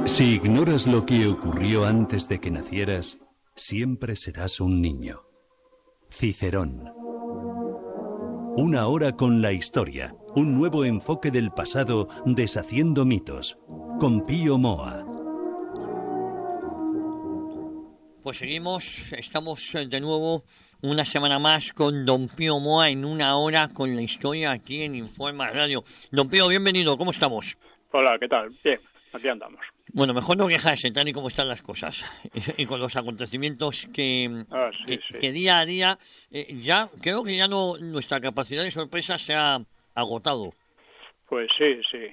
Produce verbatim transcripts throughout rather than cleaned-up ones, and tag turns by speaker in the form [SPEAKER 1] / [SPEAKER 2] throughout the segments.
[SPEAKER 1] Si ignoras lo que ocurrió antes de que nacieras, siempre serás un niño. Cicerón. Una hora con la historia, un nuevo enfoque del pasado deshaciendo mitos, con Pío Moa.
[SPEAKER 2] Pues seguimos, estamos de nuevo una semana más con Don Pío Moa en una hora con la historia aquí en Informa Radio. Don Pío, bienvenido, ¿cómo estamos?
[SPEAKER 3] Hola, ¿qué tal? Bien, aquí andamos.
[SPEAKER 2] Bueno, mejor no quejarse, tal y como están las cosas. Y, y con los acontecimientos que,
[SPEAKER 3] Ah, sí,
[SPEAKER 2] que,
[SPEAKER 3] sí.
[SPEAKER 2] que día a día, eh, ya creo que ya no nuestra capacidad de sorpresa se ha agotado.
[SPEAKER 3] Pues sí, sí.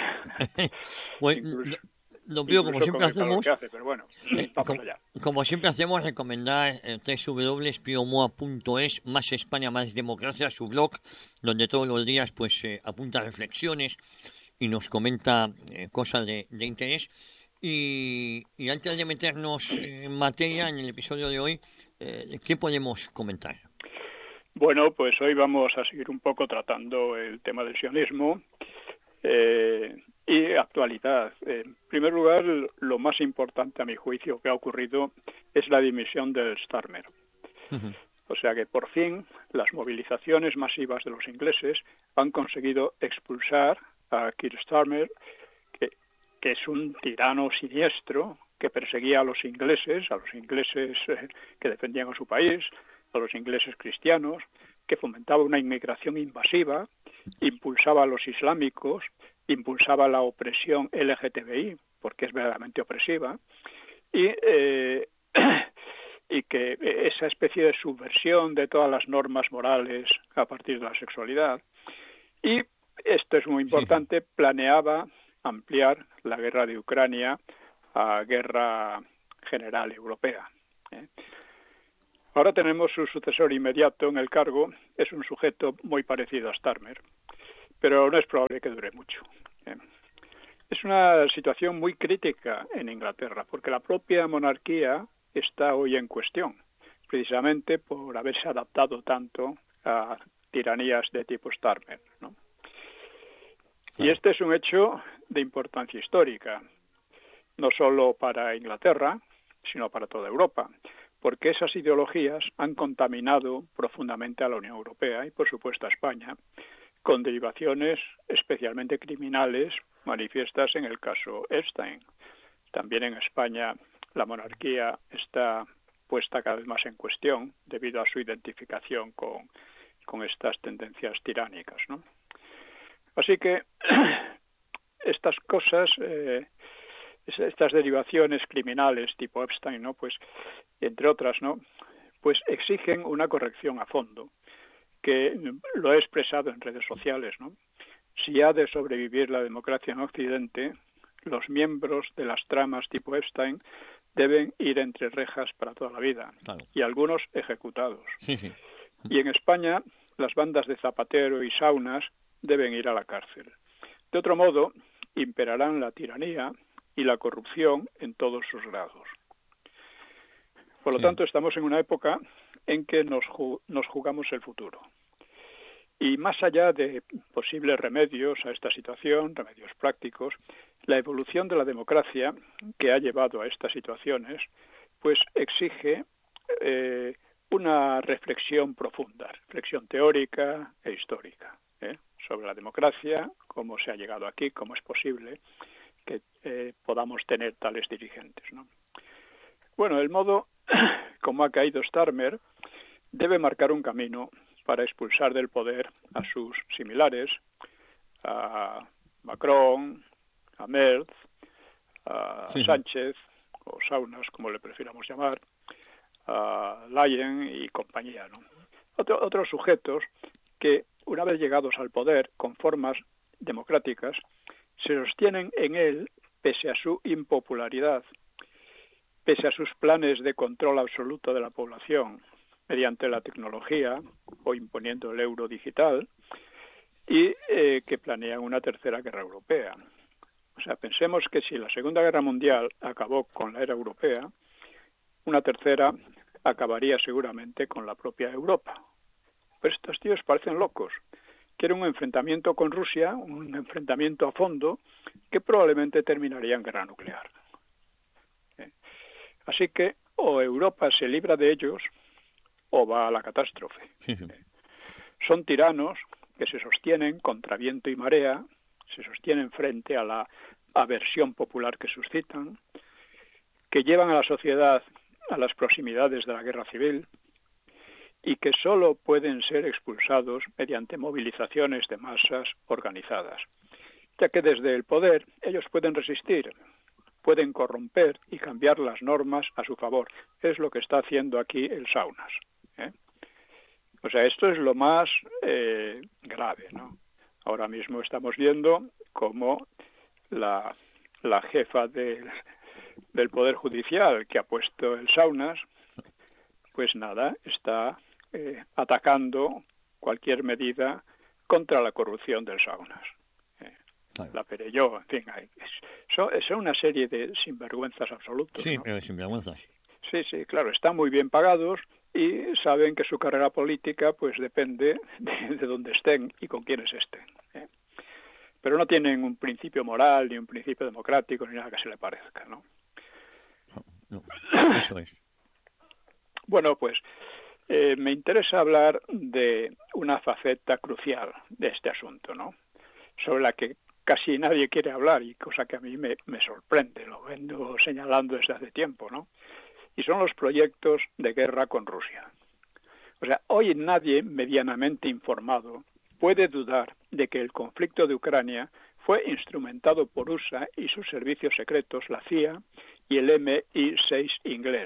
[SPEAKER 2] Pues,
[SPEAKER 3] incluso
[SPEAKER 2] Don Pío, como
[SPEAKER 3] incluso
[SPEAKER 2] siempre
[SPEAKER 3] con el calor
[SPEAKER 2] hacemos,
[SPEAKER 3] que hace, pero bueno,
[SPEAKER 2] eh,
[SPEAKER 3] vamos
[SPEAKER 2] com,
[SPEAKER 3] allá.
[SPEAKER 2] como siempre hacemos, recomendar eh, doble u doble u doble u punto pio moa punto es, Más España, Más Democracia, su blog, donde todos los días pues eh, apunta reflexiones y nos comenta eh, cosas de, de interés. Y, y antes de meternos en materia, en el episodio de hoy, eh, ¿qué podemos comentar?
[SPEAKER 3] Bueno, pues hoy vamos a seguir un poco tratando el tema del sionismo eh, y actualidad. En primer lugar, lo más importante a mi juicio que ha ocurrido es la dimisión del Starmer.
[SPEAKER 2] Uh-huh.
[SPEAKER 3] O sea que por fin las movilizaciones masivas de los ingleses han conseguido expulsar a Keir Starmer, que, que es un tirano siniestro que perseguía a los ingleses, a los ingleses eh, que defendían a su país, a los ingleses cristianos, que fomentaba una inmigración invasiva, impulsaba a los islámicos, impulsaba la opresión L G T B I, porque es verdaderamente opresiva, y, eh, y que esa especie de subversión de todas las normas morales a partir de la sexualidad. Y esto es muy importante, sí. Planeaba ampliar la guerra de Ucrania a guerra general europea. ¿eh? Ahora tenemos su sucesor inmediato en el cargo, es un sujeto muy parecido a Starmer, pero no es probable que dure mucho. ¿eh? Es una situación muy crítica en Inglaterra, porque la propia monarquía está hoy en cuestión, precisamente por haberse adaptado tanto a tiranías de tipo Starmer, ¿no? Y este es un hecho de importancia histórica, no solo para Inglaterra, sino para toda Europa, porque esas ideologías han contaminado profundamente a la Unión Europea y, por supuesto, a España, con derivaciones especialmente criminales manifiestas en el caso Epstein. También en España la monarquía está puesta cada vez más en cuestión debido a su identificación con, con estas tendencias tiránicas, ¿no? Así que estas cosas, eh, estas derivaciones criminales tipo Epstein, ¿no? Pues, entre otras, ¿no? Pues exigen una corrección a fondo, que lo he expresado en redes sociales, ¿no? Si ha de sobrevivir la democracia en Occidente, los miembros de las tramas tipo Epstein deben ir entre rejas para toda la vida, claro. Y algunos ejecutados.
[SPEAKER 2] Sí, sí.
[SPEAKER 3] Y en España, las bandas de Zapatero y Saunas deben ir a la cárcel. De otro modo, imperarán la tiranía y la corrupción en todos sus grados. Por lo sí. tanto, estamos en una época en que nos, ju- nos jugamos el futuro. Y más allá de posibles remedios a esta situación, remedios prácticos, la evolución de la democracia que ha llevado a estas situaciones, pues exige eh, una reflexión profunda, reflexión teórica e histórica, ¿eh? sobre la democracia, cómo se ha llegado aquí, cómo es posible que eh, podamos tener tales dirigentes, ¿no? Bueno, el modo como ha caído Starmer debe marcar un camino para expulsar del poder a sus similares, a Macron, a Merz, a sí. Sánchez, o Saunas, como le prefiramos llamar, a Leyen y compañía, ¿no? Otro, otros sujetos que, una vez llegados al poder con formas democráticas, se sostienen en él pese a su impopularidad, pese a sus planes de control absoluto de la población, mediante la tecnología o imponiendo el euro digital, y eh, que planean una tercera guerra europea. O sea, pensemos que si la Segunda Guerra Mundial acabó con la era europea, una tercera acabaría seguramente con la propia Europa. Pero estos tíos parecen locos. Quieren un enfrentamiento con Rusia, un enfrentamiento a fondo, que probablemente terminaría en guerra nuclear. Así que o Europa se libra de ellos o va a la catástrofe.
[SPEAKER 2] Sí, sí.
[SPEAKER 3] Son tiranos que se sostienen contra viento y marea, se sostienen frente a la aversión popular que suscitan, que llevan a la sociedad a las proximidades de la guerra civil y que solo pueden ser expulsados mediante movilizaciones de masas organizadas, ya que desde el poder ellos pueden resistir, pueden corromper y cambiar las normas a su favor. Es lo que está haciendo aquí el Saunas, ¿eh? O sea, esto es lo más eh, grave, ¿no? Ahora mismo estamos viendo cómo la, la jefa de, del Poder Judicial que ha puesto el Saunas, pues nada, está eh, atacando cualquier medida contra la corrupción del Saunas. Eh, claro. La Perelló, en fin, hay, es, son, son una serie de sinvergüenzas absolutos.
[SPEAKER 2] Sí,
[SPEAKER 3] ¿no?
[SPEAKER 2] pero sinvergüenzas.
[SPEAKER 3] Sí, sí, claro, están muy bien pagados y saben que su carrera política pues depende de, de dónde estén y con quiénes estén, ¿eh? Pero no tienen un principio moral ni un principio democrático ni nada que se le parezca, ¿no?
[SPEAKER 2] No, no, eso es.
[SPEAKER 3] Bueno, pues eh, me interesa hablar de una faceta crucial de este asunto, ¿no? Sobre la que casi nadie quiere hablar y cosa que a mí me, me sorprende, lo vengo señalando desde hace tiempo, ¿no? Y son los proyectos de guerra con Rusia. O sea, hoy nadie medianamente informado puede dudar de que el conflicto de Ucrania fue instrumentado por U S A y sus servicios secretos, la C I A y el M I seis inglés.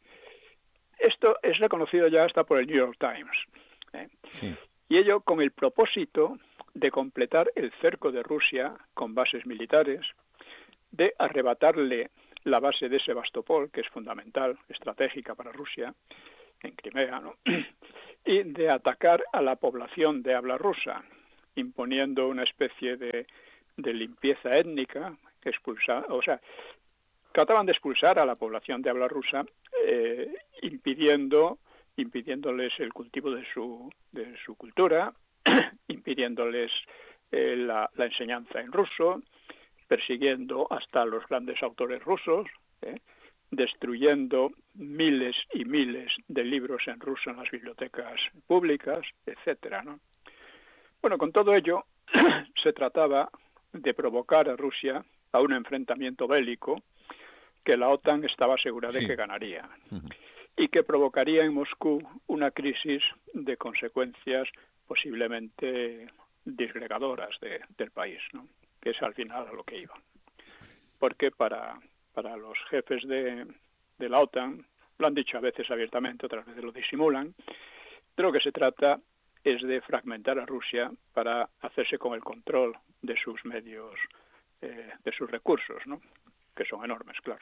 [SPEAKER 3] Esto es reconocido ya hasta por el New York Times, ¿eh? Sí. Y ello con el propósito de completar el cerco de Rusia con bases militares, de arrebatarle la base de Sebastopol, que es fundamental, estratégica para Rusia, en Crimea, ¿no? Y de atacar a la población de habla rusa, imponiendo una especie de, de limpieza étnica, expulsar, o sea, trataban de expulsar a la población de habla rusa, eh, impidiendo, impidiéndoles el cultivo de su, de su cultura, impidiéndoles eh, la, la enseñanza en ruso, persiguiendo hasta los grandes autores rusos, ¿eh? destruyendo miles y miles de libros en ruso en las bibliotecas públicas, etcétera, ¿no? Bueno, con todo ello se trataba de provocar a Rusia a un enfrentamiento bélico que la OTAN estaba segura de sí. que ganaría uh-huh. y que provocaría en Moscú una crisis de consecuencias posiblemente disgregadoras de, del país, ¿no? Que es al final a lo que iba. Porque para, para los jefes de, de la OTAN, lo han dicho a veces abiertamente, otras veces lo disimulan, de lo que se trata es de fragmentar a Rusia para hacerse con el control de sus medios, eh, de sus recursos, ¿no? Que son enormes, claro.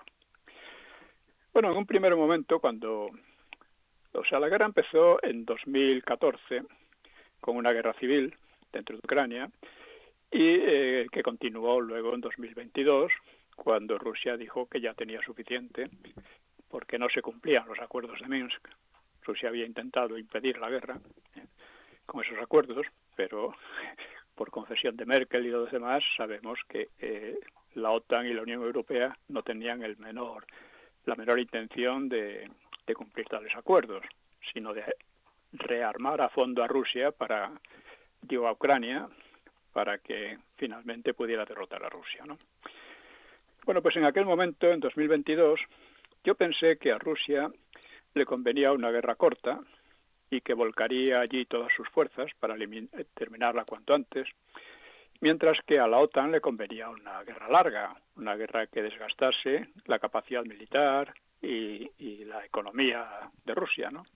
[SPEAKER 3] Bueno, en un primer momento, cuando... O sea, la guerra empezó en dos mil catorce con una guerra civil dentro de Ucrania, y eh, que continuó luego en dos mil veintidós, cuando Rusia dijo que ya tenía suficiente, porque no se cumplían los acuerdos de Minsk. Rusia había intentado impedir la guerra eh, con esos acuerdos, pero por concesión de Merkel y los demás sabemos que eh, la OTAN y la Unión Europea no tenían el menor, la menor intención de, de cumplir tales acuerdos, sino de rearmar a fondo a Rusia para, digo, a Ucrania, para que finalmente pudiera derrotar a Rusia, ¿no? Bueno, pues en aquel momento, en dos mil veintidós, yo pensé que a Rusia le convenía una guerra corta y que volcaría allí todas sus fuerzas para terminarla cuanto antes, mientras que a la OTAN le convenía una guerra larga, una guerra que desgastase la capacidad militar y, y la economía de Rusia, ¿no?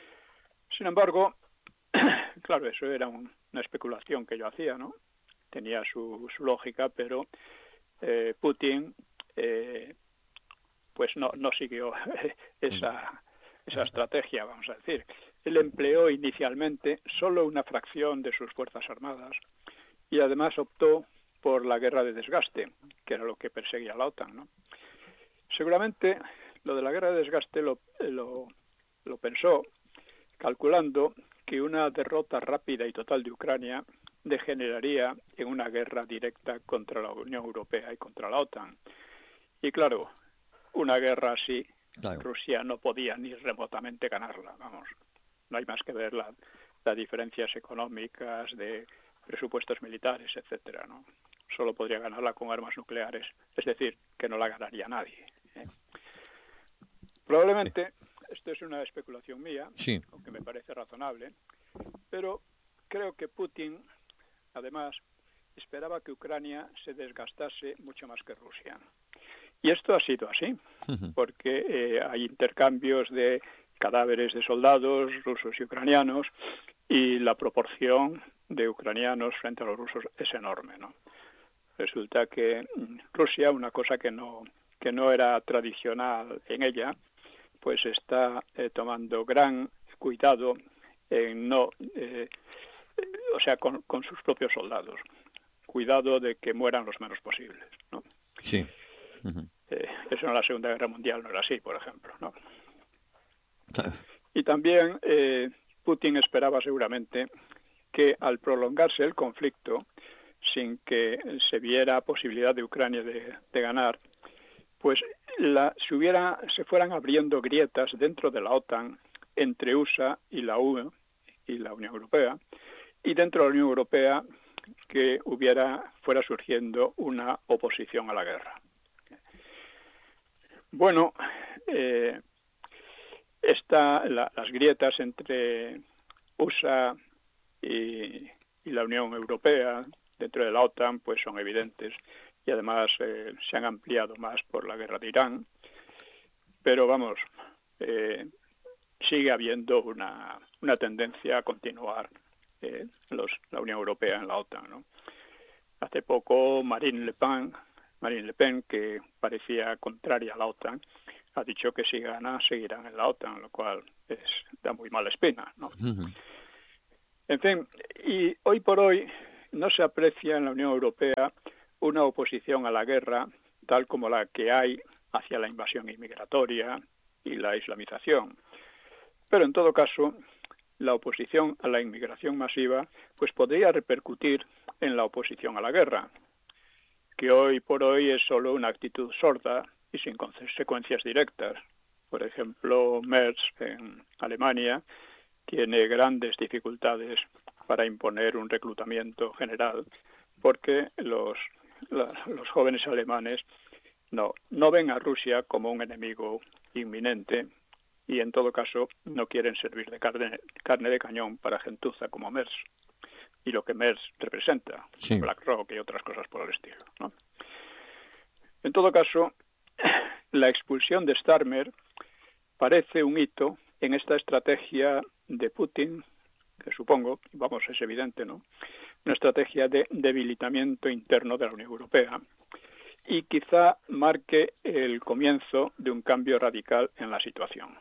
[SPEAKER 3] Sin embargo, claro, eso era un, una especulación que yo hacía, ¿no? Tenía su, su lógica, pero eh, Putin eh, pues no, no siguió esa, esa estrategia, vamos a decir. Él empleó inicialmente solo una fracción de sus fuerzas armadas y además optó por la guerra de desgaste, que era lo que perseguía la OTAN, ¿no? Seguramente lo de la guerra de desgaste lo, lo, lo pensó calculando que una derrota rápida y total de Ucrania degeneraría en una guerra directa contra la Unión Europea y contra la OTAN. Y claro, una guerra así
[SPEAKER 2] Claro.
[SPEAKER 3] Rusia no podía ni remotamente ganarla, vamos. No hay más que ver la, las diferencias económicas, de presupuestos militares, etcétera, ¿no? Solo podría ganarla con armas nucleares, es decir, que no la ganaría nadie, ¿eh? Probablemente, esto es una especulación mía,
[SPEAKER 2] sí.
[SPEAKER 3] aunque me parece razonable, pero creo que Putin, además, esperaba que Ucrania se desgastase mucho más que Rusia. Y esto ha sido así, porque eh, hay intercambios de cadáveres de soldados rusos y ucranianos, y la proporción de ucranianos frente a los rusos es enorme, ¿no? Resulta que Rusia, una cosa que no, que no era tradicional en ella, pues está eh, tomando gran cuidado en no, eh, o sea, con, con sus propios soldados. Cuidado de que mueran los menos posibles, ¿no?
[SPEAKER 2] Sí. Uh-huh.
[SPEAKER 3] Eh, eso en la Segunda Guerra Mundial no era así, por ejemplo, ¿no? Y también eh, Putin esperaba seguramente que al prolongarse el conflicto, sin que se viera posibilidad de Ucrania de, de ganar, pues la, se, hubiera, se fueran abriendo grietas dentro de la OTAN entre U S A y la U E y la Unión Europea, y dentro de la Unión Europea que hubiera fuera surgiendo una oposición a la guerra. Bueno, eh, está la, las grietas entre U S A y, y la Unión Europea dentro de la OTAN pues son evidentes, y además eh, se han ampliado más por la guerra de Irán, pero vamos, eh, sigue habiendo una, una tendencia a continuar eh, los, la Unión Europea en la OTAN, ¿no? Hace poco Marine Le Pen, Marine Le Pen, que parecía contraria a la OTAN, ha dicho que si gana seguirán en la OTAN, lo cual es, da muy mala espina, ¿no? Uh-huh. En fin, y hoy por hoy no se aprecia en la Unión Europea una oposición a la guerra tal como la que hay hacia la invasión inmigratoria y la islamización. Pero en todo caso, la oposición a la inmigración masiva pues podría repercutir en la oposición a la guerra, que hoy por hoy es solo una actitud sorda y sin consecuencias directas. Por ejemplo, Merz en Alemania tiene grandes dificultades para imponer un reclutamiento general, porque los, la, los jóvenes alemanes no, no ven a Rusia como un enemigo inminente, y en todo caso no quieren servir de carne, carne de cañón para gentuza como Merz y lo que Merz representa, sí. BlackRock y otras cosas por el estilo, ¿no? En todo caso, la expulsión de Starmer parece un hito en esta estrategia de Putin, que supongo, vamos, es evidente, ¿no? Una estrategia de debilitamiento interno de la Unión Europea, y quizá marque el comienzo de un cambio radical en la situación.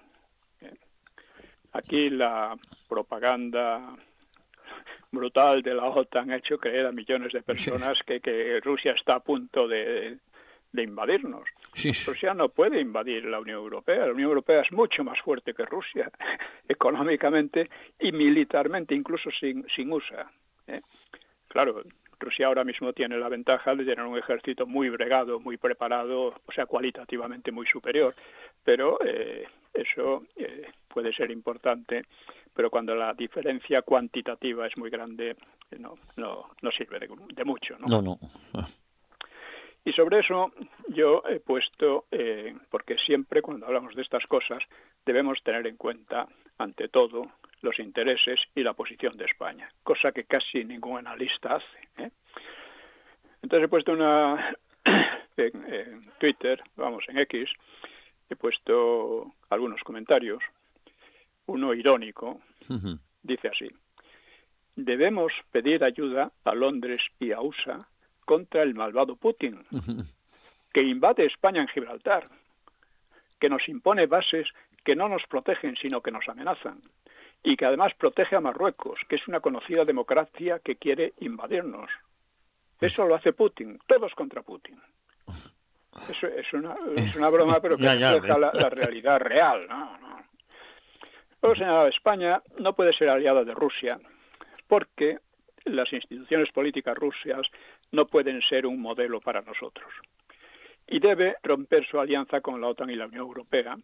[SPEAKER 3] Aquí la propaganda brutal de la OTAN ha hecho creer a millones de personas que, que Rusia está a punto de, de invadirnos. Sí. Rusia no puede invadir la Unión Europea. La Unión Europea es mucho más fuerte que Rusia, económicamente y militarmente, incluso sin, sin U S A, ¿eh? Claro, Rusia ahora mismo tiene la ventaja de tener un ejército muy bregado, muy preparado, o sea, cualitativamente muy superior, pero eh, eso eh, puede ser importante, pero cuando la diferencia cuantitativa es muy grande, no, no, no sirve de, de mucho, ¿no?
[SPEAKER 2] No, no.
[SPEAKER 3] Y sobre eso yo he puesto, eh, porque siempre cuando hablamos de estas cosas debemos tener en cuenta, ante todo, los intereses y la posición de España, cosa que casi ningún analista hace, ¿eh? Entonces he puesto una en, en Twitter, vamos, en X, he puesto algunos comentarios, uno irónico, uh-huh. Dice así: debemos pedir ayuda a Londres y a U S A contra el malvado Putin, uh-huh. que invade España en Gibraltar, que nos impone bases que no nos protegen sino que nos amenazan, y que además protege a Marruecos, que es una conocida democracia que quiere invadirnos. Eso lo hace Putin, todos contra Putin. Eso es una, es una broma, pero que ya, ya, refleja la, la realidad real, ¿no? no. Luego señalaba, España no puede ser aliada de Rusia, porque las instituciones políticas rusas no pueden ser un modelo para nosotros. Y debe romper su alianza con la OTAN y la Unión Europea,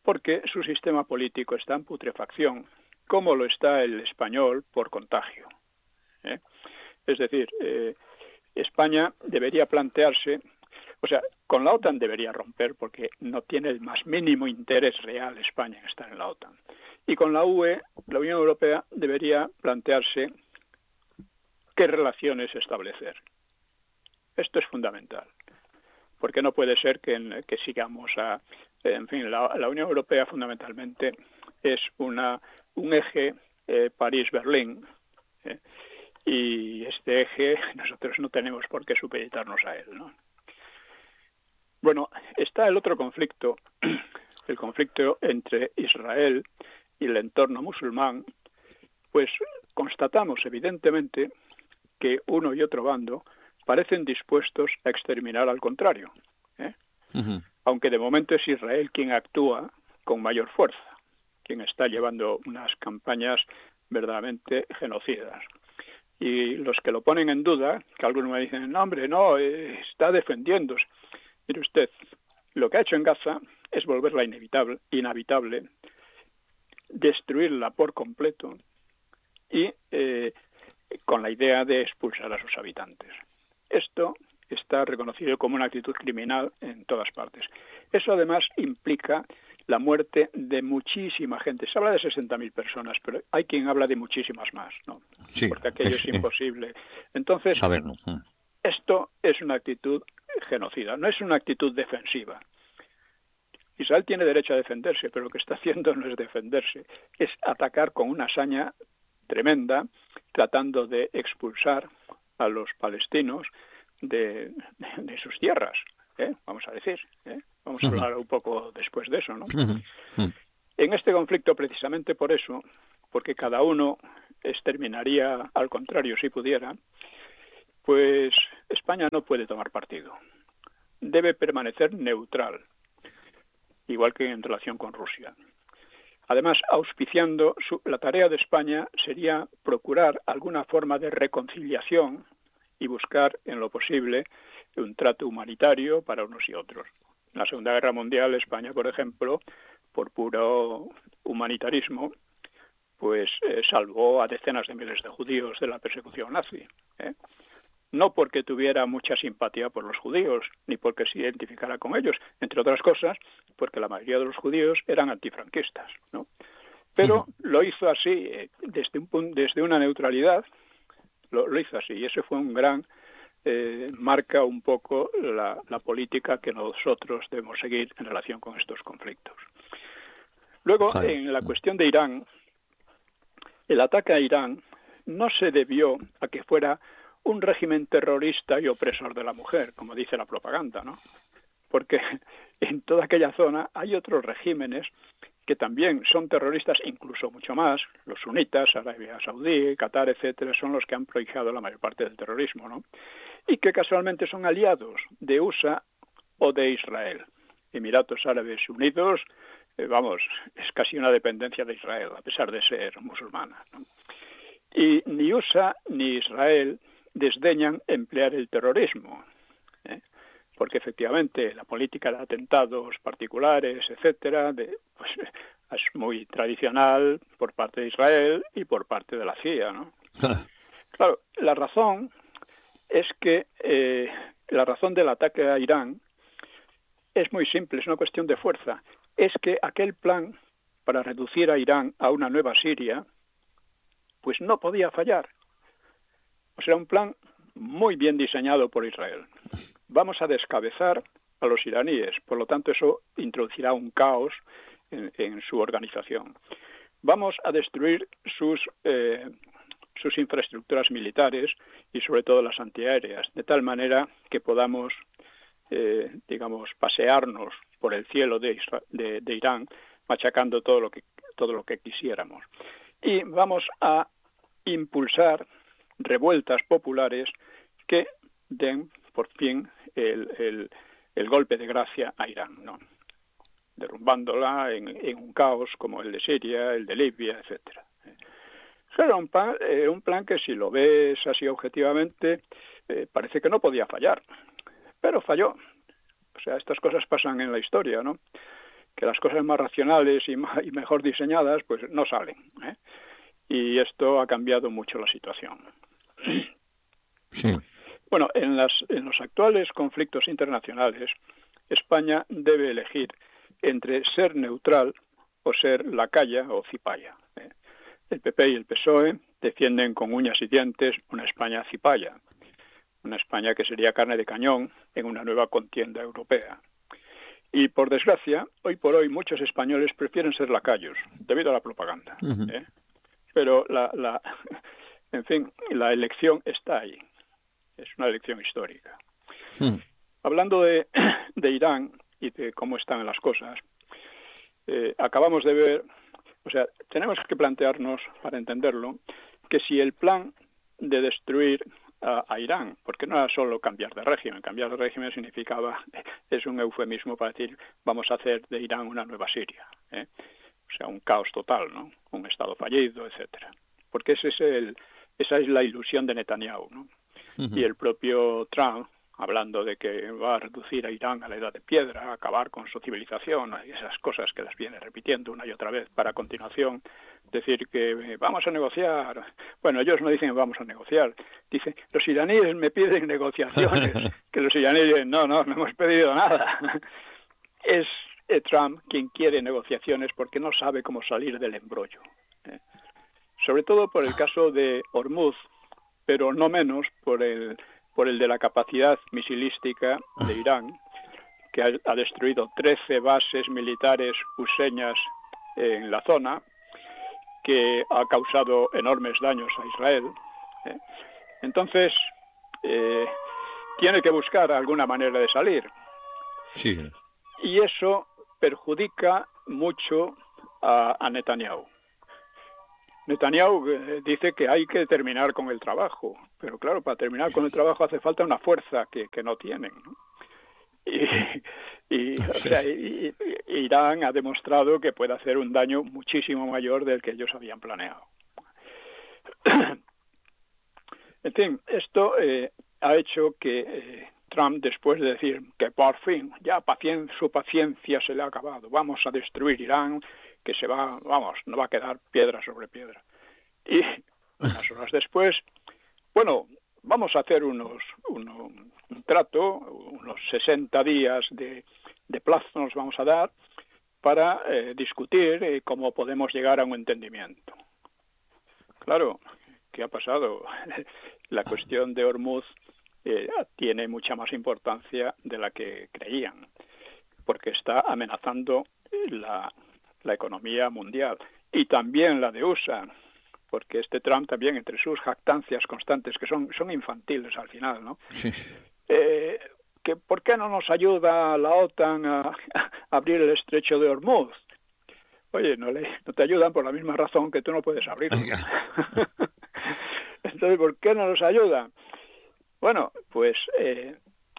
[SPEAKER 3] porque su sistema político está en putrefacción, como lo está el español por contagio. ¿eh? Es decir, eh, España debería plantearse, o sea, con la OTAN debería romper porque no tiene el más mínimo interés real España en estar en la OTAN. Y con la U E, la Unión Europea, debería plantearse qué relaciones establecer. Esto es fundamental, porque no puede ser que, que sigamos a... En fin, la, la Unión Europea fundamentalmente es una un eje eh, París-Berlín, eh, y este eje nosotros no tenemos por qué supeditarnos a él, ¿no? Bueno, está el otro conflicto, el conflicto entre Israel y el entorno musulmán. Pues constatamos evidentemente que uno y otro bando parecen dispuestos a exterminar al contrario, ¿eh? Uh-huh. Aunque de momento es Israel quien actúa con mayor fuerza, quien está llevando unas campañas verdaderamente genocidas. Y los que lo ponen en duda, que algunos me dicen, no, hombre, no, eh, está defendiéndose. Mire usted, lo que ha hecho en Gaza es volverla inevitable, inhabitable, destruirla por completo y eh, con la idea de expulsar a sus habitantes. Esto está reconocido como una actitud criminal en todas partes. Eso además implica la muerte de muchísima gente. Se habla de sesenta mil personas, pero hay quien habla de muchísimas más, ¿no?
[SPEAKER 2] Sí,
[SPEAKER 3] porque aquello es, es imposible. Entonces,
[SPEAKER 2] saberlo.
[SPEAKER 3] Esto es una actitud genocida, no es una actitud defensiva. Israel tiene derecho a defenderse, pero lo que está haciendo no es defenderse, es atacar con una hazaña tremenda, tratando de expulsar a los palestinos de, de, de sus tierras, ¿eh? Vamos a decir, ¿eh? Vamos a hablar un poco después de eso, ¿no? En este conflicto, precisamente por eso, porque cada uno exterminaría al contrario si pudiera, pues España no puede tomar partido. Debe permanecer neutral, igual que en relación con Rusia. Además, auspiciando, su, la tarea de España sería procurar alguna forma de reconciliación y buscar, en lo posible, un trato humanitario para unos y otros. En la Segunda Guerra Mundial, España, por ejemplo, por puro humanitarismo, pues eh, salvó a decenas de miles de judíos de la persecución nazi, ¿eh? No porque tuviera mucha simpatía por los judíos, ni porque se identificara con ellos, entre otras cosas, porque la mayoría de los judíos eran antifranquistas, ¿no? Pero lo hizo así, eh, desde, un, desde una neutralidad, lo, lo hizo así, y ese fue un gran... Eh, marca un poco la, la política que nosotros debemos seguir en relación con estos conflictos. Luego, Jale. En la cuestión de Irán, el ataque a Irán no se debió a que fuera un régimen terrorista y opresor de la mujer, como dice la propaganda, ¿no? Porque en toda aquella zona hay otros regímenes que también son terroristas, incluso mucho más. Los sunitas, Arabia Saudí, Qatar, etcétera, son los que han prohijado la mayor parte del terrorismo, ¿no? Y que casualmente son aliados de U S A o de Israel. Emiratos Árabes Unidos, eh, vamos, es casi una dependencia de Israel, a pesar de ser musulmana, ¿no? Y ni U S A ni Israel desdeñan emplear el terrorismo, ¿eh? Porque efectivamente la política de atentados particulares, etcétera, de, pues, es muy tradicional por parte de Israel y por parte de la C I A, ¿no? Claro, la razón es que eh, la razón del ataque a Irán es muy simple, es una cuestión de fuerza. Es que aquel plan para reducir a Irán a una nueva Siria, pues no podía fallar. O sea, un plan muy bien diseñado por Israel. Vamos a descabezar a los iraníes, por lo tanto eso introducirá un caos en, en su organización. Vamos a destruir sus... Eh, sus infraestructuras militares y sobre todo las antiaéreas, de tal manera que podamos, eh, digamos, pasearnos por el cielo de, Isra- de, de Irán, machacando todo lo que todo lo que quisiéramos. Y vamos a impulsar revueltas populares que den por fin el, el, el golpe de gracia a Irán, ¿no? Derrumbándola en, en un caos como el de Siria, el de Libia, etcétera. Era un plan, eh, un plan que si lo ves así objetivamente eh, parece que no podía fallar, pero falló. O sea, estas cosas pasan en la historia, ¿no? que las cosas más racionales y, más, y mejor diseñadas pues no salen, ¿eh? Y esto ha cambiado mucho la situación.
[SPEAKER 2] Sí.
[SPEAKER 3] Bueno, en, las, en los actuales conflictos internacionales, España debe elegir entre ser neutral o ser lacaya o cipaya, ¿eh? El P P y el P S O E defienden con uñas y dientes una España cipaya, una España que sería carne de cañón en una nueva contienda europea. Y por desgracia, hoy por hoy muchos españoles prefieren ser lacayos debido a la propaganda,
[SPEAKER 2] Uh-huh.
[SPEAKER 3] ¿eh? Pero la, la, en fin, la elección está ahí. Es una elección histórica.
[SPEAKER 2] Uh-huh.
[SPEAKER 3] Hablando de, de Irán y de cómo están las cosas, eh, acabamos de ver, o sea, tenemos que plantearnos, para entenderlo, que si el plan de destruir a, a Irán, porque no era solo cambiar de régimen, cambiar de régimen significaba, es un eufemismo para decir, vamos a hacer de Irán una nueva Siria, ¿eh? O sea, un caos total, ¿no? Un estado fallido, etcétera. Porque ese es el, esa es la ilusión de Netanyahu, ¿no?
[SPEAKER 2] Uh-huh.
[SPEAKER 3] Y el propio Trump, hablando de que va a reducir a Irán a la edad de piedra, a acabar con su civilización, y esas cosas que las viene repitiendo una y otra vez, para a continuación decir que vamos a negociar. Bueno, ellos no dicen vamos a negociar, dicen los iraníes me piden negociaciones, que los iraníes dicen no, no, no hemos pedido nada. Es eh, Trump quien quiere negociaciones porque no sabe cómo salir del embrollo, ¿eh? Sobre todo por el caso de Hormuz, pero no menos por el por el de la capacidad misilística de Irán, que ha, ha destruido trece bases militares huseñas en la zona, que ha causado enormes daños a Israel, ¿eh? Entonces, eh, tiene que buscar alguna manera de salir.
[SPEAKER 2] Sí.
[SPEAKER 3] Y eso perjudica mucho a, a Netanyahu. Netanyahu eh, dice que hay que terminar con el trabajo, pero claro, para terminar con el trabajo hace falta una fuerza que, que no tienen, ¿no? Y, y, o sea, y, y Irán ha demostrado que puede hacer un daño muchísimo mayor del que ellos habían planeado. En fin, esto eh, ha hecho que eh, Trump, después de decir que por fin, ya pacien, su paciencia se le ha acabado, vamos a destruir Irán, que se va, vamos, no va a quedar piedra sobre piedra. Y unas horas después, bueno, vamos a hacer unos, uno, un trato, unos sesenta días de, de plazo nos vamos a dar para eh, discutir eh, cómo podemos llegar a un entendimiento. Claro, ¿qué ha pasado? La cuestión de Hormuz eh, tiene mucha más importancia de la que creían, porque está amenazando la, la economía mundial y también la de U S A, porque este Trump también, entre sus jactancias constantes, que son, son infantiles al final, ¿no?
[SPEAKER 2] Sí.
[SPEAKER 3] Eh, que ¿por qué no nos ayuda la OTAN a, a abrir el estrecho de Hormuz? Oye, no, le, no te ayudan por la misma razón que tú no puedes abrirlo. Entonces, ¿por qué no nos ayudan? Bueno, pues, eh,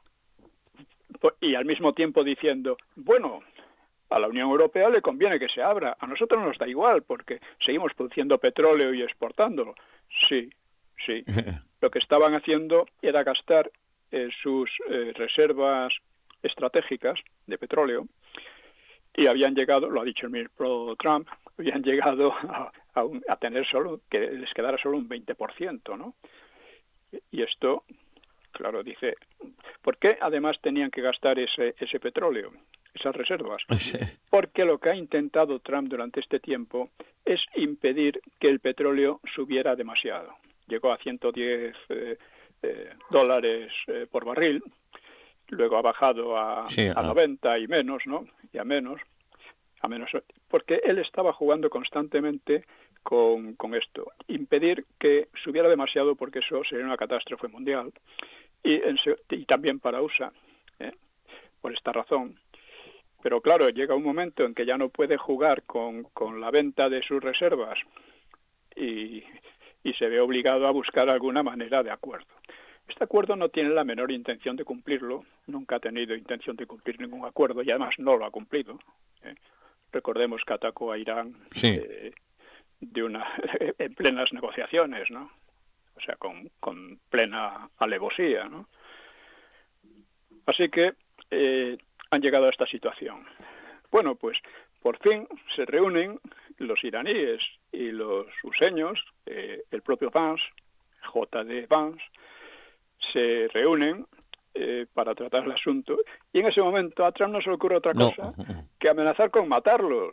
[SPEAKER 3] y al mismo tiempo diciendo, bueno, a la Unión Europea le conviene que se abra, a nosotros nos da igual porque seguimos produciendo petróleo y exportándolo. Sí, sí. Lo que estaban haciendo era gastar eh, sus eh, reservas estratégicas de petróleo y habían llegado, lo ha dicho el mismo Trump, habían llegado a, a, un, a tener solo, que les quedara solo un veinte por ciento, ¿no? Y esto, claro, dice, ¿por qué además tenían que gastar ese, ese petróleo, esas reservas?
[SPEAKER 2] Sí.
[SPEAKER 3] Porque lo que ha intentado Trump durante este tiempo es impedir que el petróleo subiera demasiado. Llegó a ciento diez eh, eh, dólares eh, por barril, luego ha bajado a,
[SPEAKER 2] sí,
[SPEAKER 3] a noventa y menos, ¿no? Y a menos, a menos, porque él estaba jugando constantemente con, con esto, impedir que subiera demasiado porque eso sería una catástrofe mundial y, en, y también para U S A, ¿eh? Por esta razón. Pero claro, llega un momento en que ya no puede jugar con, con la venta de sus reservas y, y se ve obligado a buscar alguna manera de acuerdo. Este acuerdo no tiene la menor intención de cumplirlo, nunca ha tenido intención de cumplir ningún acuerdo y además no lo ha cumplido, ¿eh? Recordemos que atacó a Irán
[SPEAKER 2] sí.
[SPEAKER 3] eh, de una, en plenas negociaciones, ¿no? O sea, con, con plena alevosía, ¿no? Así que eh, han llegado a esta situación. Bueno, pues por fin se reúnen los iraníes y los ruseños, eh, el propio Vance, J D Vance, se reúnen eh, para tratar el asunto, y en ese momento a Trump no se le ocurre otra
[SPEAKER 2] No.
[SPEAKER 3] cosa que amenazar con matarlos.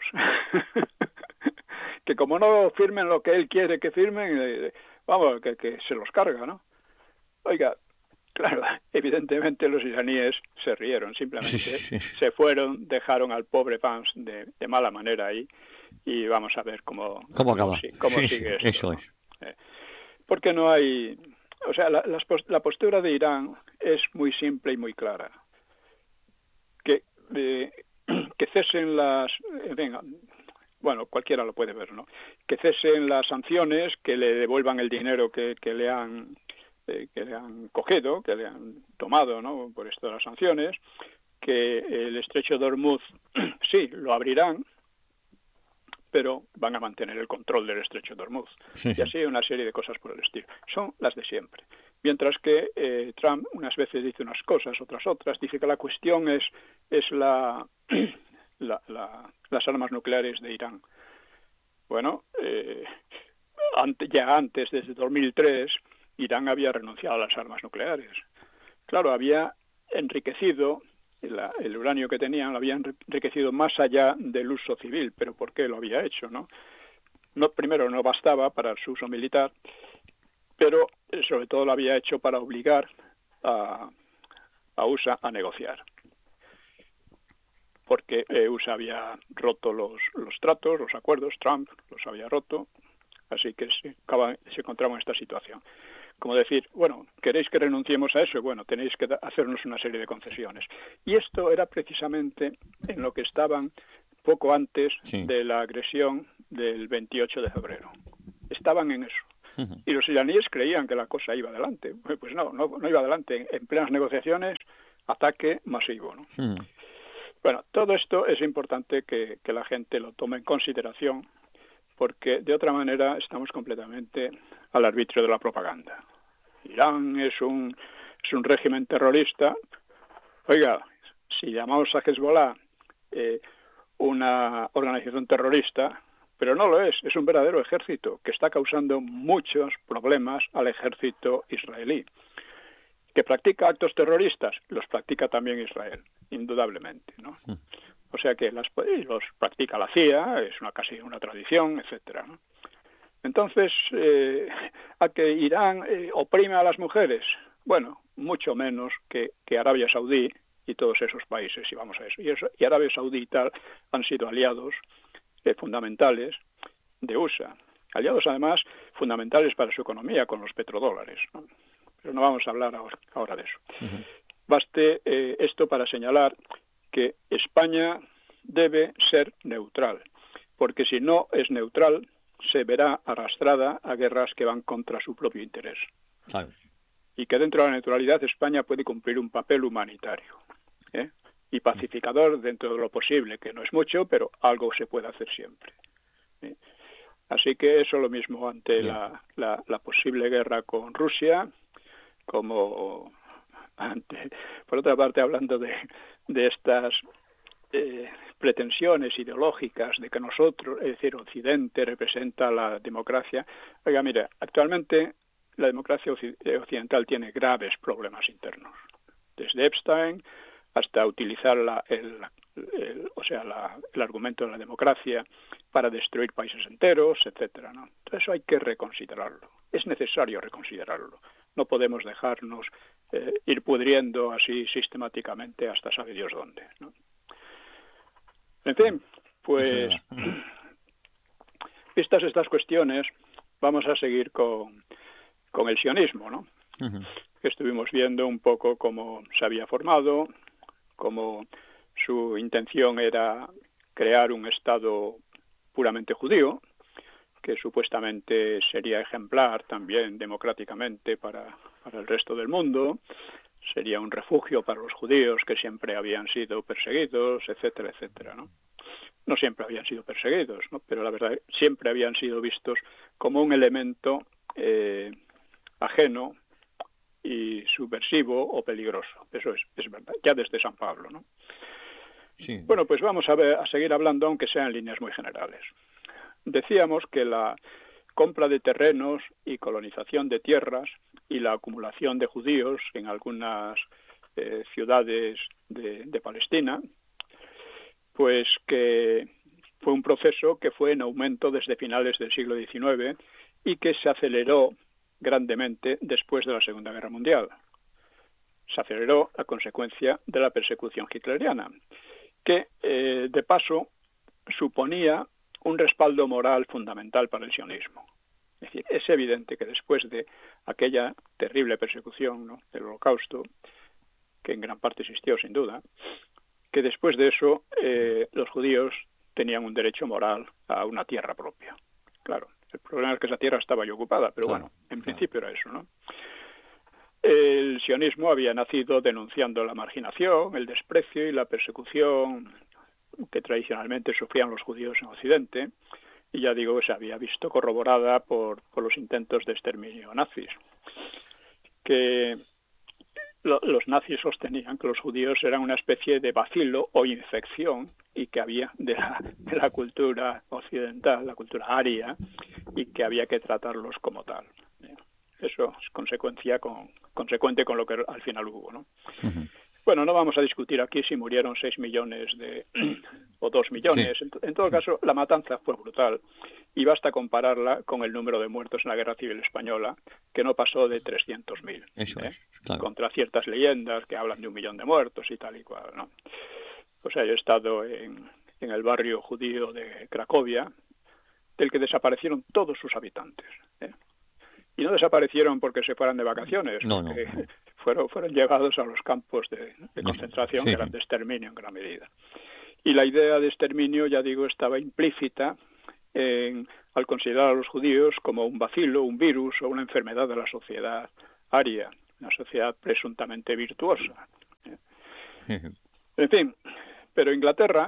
[SPEAKER 3] Que como no firmen lo que él quiere que firmen, eh, vamos, que, que se los carga, ¿no? Oiga, claro, evidentemente los iraníes se rieron, simplemente
[SPEAKER 2] Sí, sí, sí.
[SPEAKER 3] se fueron, dejaron al pobre Vance de, de mala manera ahí, y vamos a ver cómo,
[SPEAKER 2] ¿Cómo acaba?
[SPEAKER 3] si- cómo
[SPEAKER 2] Sí,
[SPEAKER 3] sigue
[SPEAKER 2] sí,
[SPEAKER 3] esto,
[SPEAKER 2] eso
[SPEAKER 3] ¿no?
[SPEAKER 2] es.
[SPEAKER 3] Eh, porque no hay... O sea, la, las pos- la postura de Irán es muy simple y muy clara. Que, eh, que cesen las... eh, venga, bueno, cualquiera lo puede ver, ¿no? Que cesen las sanciones, que le devuelvan el dinero que, que le han eh, que le han cogido, que le han tomado, ¿no? Por esto de las sanciones, que el estrecho de Hormuz sí lo abrirán, pero van a mantener el control del estrecho de Hormuz.
[SPEAKER 2] Sí,
[SPEAKER 3] Y
[SPEAKER 2] sí.
[SPEAKER 3] así una serie de cosas por el estilo. Son las de siempre. Mientras que eh, Trump unas veces dice unas cosas, otras otras, dice que la cuestión es, es la, la, la, las armas nucleares de Irán. Bueno, eh, ante, ya antes, desde dos mil tres, Irán había renunciado a las armas nucleares. Claro, había enriquecido la, el uranio que tenían, lo habían enriquecido más allá del uso civil. ¿Pero por qué lo había hecho, no? No, primero, no bastaba para su uso militar, pero eh, sobre todo lo había hecho para obligar a, a U S A a negociar. Porque eh, U S A había roto los, los tratos, los acuerdos, Trump los había roto, así que se, acaba, se encontraba en esta situación. Como decir, bueno, ¿queréis que renunciemos a eso? Bueno, tenéis que hacernos una serie de concesiones. Y esto era precisamente en lo que estaban poco antes
[SPEAKER 2] Sí.
[SPEAKER 3] de la agresión del veintiocho de febrero. Estaban en eso.
[SPEAKER 2] Ujú.
[SPEAKER 3] Y los iraníes creían que la cosa iba adelante. Pues no, no, no iba adelante. En plenas negociaciones, ataque masivo, ¿no?
[SPEAKER 2] Ujú.
[SPEAKER 3] Bueno, todo esto es importante que, que la gente lo tome en consideración, porque de otra manera estamos completamente al arbitrio de la propaganda. Irán es un, es un régimen terrorista. Oiga, si llamamos a Hezbollah eh, una organización terrorista, pero no lo es, es un verdadero ejército que está causando muchos problemas al ejército israelí. ¿Que practica actos terroristas? Los practica también Israel, indudablemente, ¿no? O sea que las, los practica la C I A, es una casi una tradición, etcétera, ¿no? Entonces, eh, ¿a que Irán eh, oprime a las mujeres? Bueno, mucho menos que, que Arabia Saudí y todos esos países, y vamos a eso. Y, eso, y Arabia Saudí y tal han sido aliados eh, fundamentales de U S A. Aliados, además, fundamentales para su economía, con los petrodólares, ¿no? Pero no vamos a hablar ahora, ahora de eso. Uh-huh. Baste eh, esto para señalar que España debe ser neutral, porque si no es neutral, se verá arrastrada a guerras que van contra su propio interés.
[SPEAKER 2] Claro. Y
[SPEAKER 3] que dentro de la neutralidad España puede cumplir un papel humanitario, ¿eh? Y pacificador dentro de lo posible, que no es mucho, pero algo se puede hacer siempre, ¿eh? Así que eso lo mismo ante la, la, la posible guerra con Rusia, como ante, por otra parte, hablando de, de estas eh, pretensiones ideológicas de que nosotros, es decir, Occidente representa la democracia. Oiga, mira, actualmente la democracia occidental tiene graves problemas internos, desde Epstein hasta utilizar la, el, el, o sea, la, el argumento de la democracia para destruir países enteros, etcétera, ¿no? Entonces eso hay que reconsiderarlo. Es necesario reconsiderarlo. No podemos dejarnos eh, ir pudriendo así sistemáticamente hasta sabe Dios dónde, ¿no? En fin, pues vistas estas cuestiones, vamos a seguir con, con el sionismo, ¿no? Uh-huh. Estuvimos viendo un poco cómo se había formado, cómo su intención era crear un Estado puramente judío, que supuestamente sería ejemplar también democráticamente para, para el resto del mundo, sería un refugio para los judíos que siempre habían sido perseguidos, etcétera, etcétera, ¿no? No siempre habían sido perseguidos, ¿no? Pero la verdad siempre habían sido vistos como un elemento eh, ajeno y subversivo o peligroso. Eso es, es verdad, ya desde San Pablo, ¿no?
[SPEAKER 2] Sí.
[SPEAKER 3] Bueno, pues vamos a, ver, a seguir hablando, aunque sea en líneas muy generales. Decíamos que la compra de terrenos y colonización de tierras y la acumulación de judíos en algunas eh, ciudades de, de Palestina, pues que fue un proceso que fue en aumento desde finales del siglo diecinueve y que se aceleró grandemente después de la Segunda Guerra Mundial. Se aceleró a consecuencia de la persecución hitleriana, que eh, de paso suponía un respaldo moral fundamental para el sionismo. Es decir, es evidente que después de aquella terrible persecución, ¿no?, del Holocausto, que en gran parte existió sin duda, que después de eso eh, los judíos tenían un derecho moral a una tierra propia. Claro, el problema es que esa tierra estaba ya ocupada, pero claro, bueno, en claro. principio era eso, ¿no? El sionismo había nacido denunciando la marginación, el desprecio y la persecución que tradicionalmente sufrían los judíos en Occidente, y ya digo que se había visto corroborada por, por los intentos de exterminio nazis, que lo, los nazis sostenían que los judíos eran una especie de bacilo o infección y que había de la, de la cultura occidental, la cultura aria, y que había que tratarlos como tal. Eso es consecuencia con, consecuente con lo que al final hubo, ¿no? Uh-huh. Bueno, no vamos a discutir aquí si murieron seis millones de o dos millones. Sí. En, en todo caso, la matanza fue brutal y basta compararla con el número de muertos en la Guerra Civil Española, que no pasó de trescientos mil.
[SPEAKER 2] Eso
[SPEAKER 3] ¿eh?
[SPEAKER 2] es, claro.
[SPEAKER 3] Contra ciertas leyendas que hablan de un millón de muertos y tal y cual, ¿no? O sea, yo he estado en, en el barrio judío de Cracovia, del que desaparecieron todos sus habitantes, ¿eh? Y no desaparecieron porque se fueran de vacaciones,
[SPEAKER 2] no,
[SPEAKER 3] porque
[SPEAKER 2] no, no.
[SPEAKER 3] Fueron, fueron llevados a los campos de, de concentración, sí, que eran de exterminio en gran medida. Y la idea de exterminio, ya digo, estaba implícita en, al considerar a los judíos como un bacilo, un virus o una enfermedad de la sociedad aria, una sociedad presuntamente virtuosa. En fin, pero Inglaterra,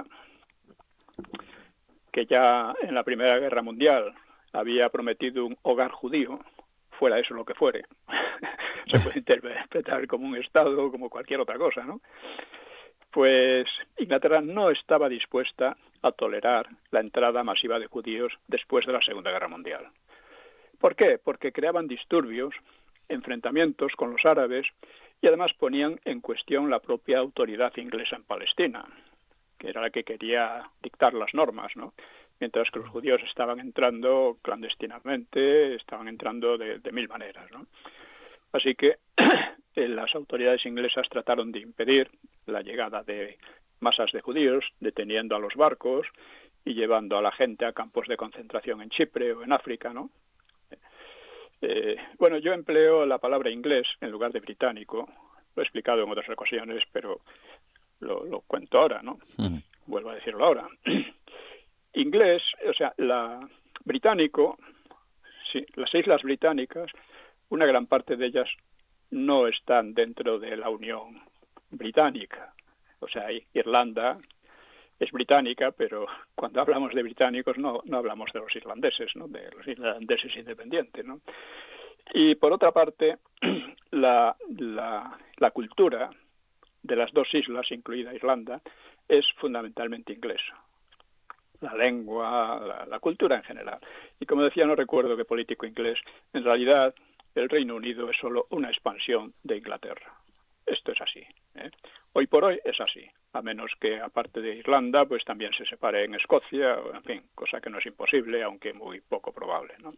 [SPEAKER 3] que ya en la Primera Guerra Mundial había prometido un hogar judío, fuera eso lo que fuere, se puede interpretar como un Estado o como cualquier otra cosa, ¿no? Pues Inglaterra no estaba dispuesta a tolerar la entrada masiva de judíos después de la Segunda Guerra Mundial. ¿Por qué? Porque creaban disturbios, enfrentamientos con los árabes y además ponían en cuestión la propia autoridad inglesa en Palestina, que era la que quería dictar las normas, ¿no? Mientras que los judíos estaban entrando clandestinamente, estaban entrando de, de mil maneras, ¿no? Así que las autoridades inglesas trataron de impedir la llegada de masas de judíos, deteniendo a los barcos y llevando a la gente a campos de concentración en Chipre o en África, ¿no? Eh, bueno, yo empleo la palabra inglés en lugar de británico, lo he explicado en otras ocasiones, pero lo, lo cuento ahora, ¿no? Uh-huh. Vuelvo a decirlo ahora. Inglés, o sea, la británico, sí, las islas británicas, una gran parte de ellas no están dentro de la Unión Británica. O sea, Irlanda es británica, pero cuando hablamos de británicos no, no hablamos de los irlandeses, ¿no? De los irlandeses independientes, ¿no? Y por otra parte, la, la, la cultura de las dos islas, incluida Irlanda, es fundamentalmente inglesa. La lengua, la, la cultura en general. Y como decía, no recuerdo qué político inglés, en realidad el Reino Unido es solo una expansión de Inglaterra. Esto es así, ¿eh? Hoy por hoy es así, a menos que aparte de Irlanda, pues también se separe en Escocia, en fin, cosa que no es imposible, aunque muy poco probable, ¿no?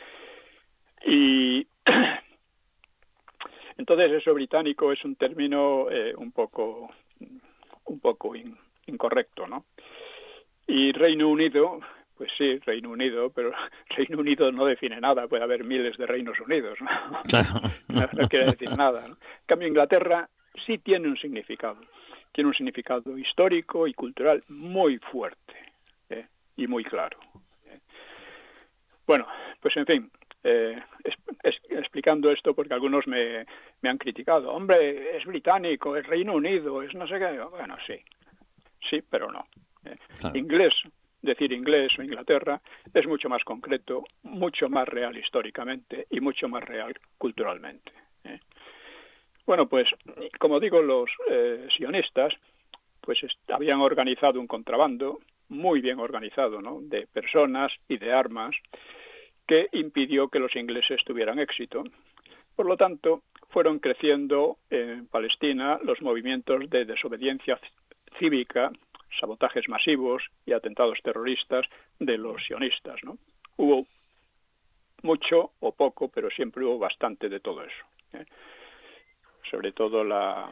[SPEAKER 3] Y entonces eso británico es un término eh, un poco, un poco in, incorrecto, ¿no? Y Reino Unido, pues sí, Reino Unido, pero Reino Unido no define nada, puede haber miles de Reinos Unidos, ¿no? Claro. No, no quiere decir nada, ¿no? En cambio, Inglaterra sí tiene un significado, tiene un significado histórico y cultural muy fuerte, ¿eh? Y muy claro, ¿eh? Bueno, pues en fin, eh, es, es, explicando esto porque algunos me, me han criticado, hombre, es británico, es Reino Unido, es no sé qué, bueno, sí, sí, pero no. Claro. Inglés, decir inglés o Inglaterra, es mucho más concreto, mucho más real históricamente y mucho más real culturalmente, ¿eh? Bueno, pues, como digo, los eh, sionistas pues habían organizado un contrabando muy bien organizado, ¿no?, de personas y de armas que impidió que los ingleses tuvieran éxito. Por lo tanto, fueron creciendo en Palestina los movimientos de desobediencia cívica, sabotajes masivos y atentados terroristas de los sionistas, ¿no? Hubo mucho o poco, pero siempre hubo bastante de todo eso, ¿eh? Sobre todo la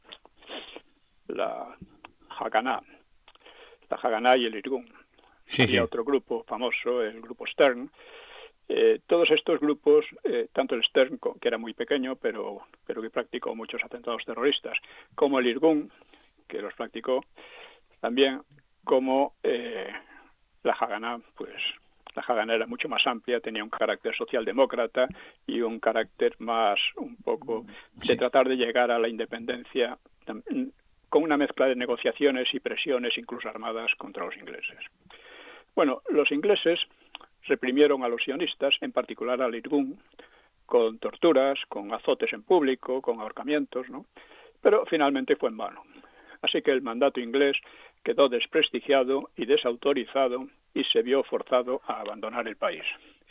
[SPEAKER 3] la Haganá, la Haganá y el Irgun.
[SPEAKER 2] Sí,
[SPEAKER 3] Había
[SPEAKER 2] sí.
[SPEAKER 3] otro grupo famoso, el grupo Stern. Eh, todos estos grupos, eh, tanto el Stern, que era muy pequeño, pero, pero que practicó muchos atentados terroristas, como el Irgun, que los practicó también, como eh, la Haganá, pues la Haganá era mucho más amplia, tenía un carácter socialdemócrata y un carácter más, un poco, de
[SPEAKER 2] Sí.
[SPEAKER 3] tratar de llegar a la independencia con una mezcla de negociaciones y presiones, incluso armadas, contra los ingleses. Bueno, los ingleses reprimieron a los sionistas, en particular al Irgun, con torturas, con azotes en público, con ahorcamientos, ¿no? Pero finalmente fue en vano. Así que el mandato inglés quedó desprestigiado y desautorizado y se vio forzado a abandonar el país.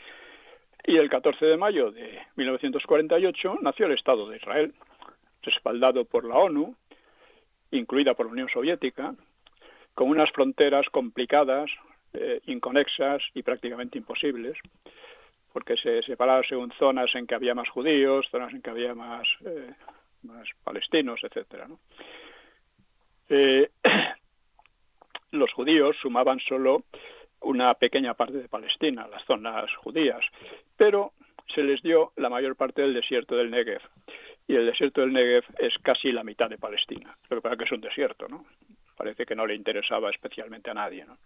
[SPEAKER 3] Y el catorce de mayo de mil novecientos cuarenta y ocho nació el Estado de Israel, respaldado por la ONU, incluida por la Unión Soviética, con unas fronteras complicadas, eh, inconexas y prácticamente imposibles, porque se separaba según zonas en que había más judíos, zonas en que había más, eh, más palestinos, etcétera, ¿no? Eh, los judíos sumaban solo una pequeña parte de Palestina, las zonas judías, pero se les dio la mayor parte del desierto del Negev. Y el desierto del Negev es casi la mitad de Palestina. Lo que pasa es que es un desierto, ¿no? Parece que no le interesaba especialmente a nadie, ¿no?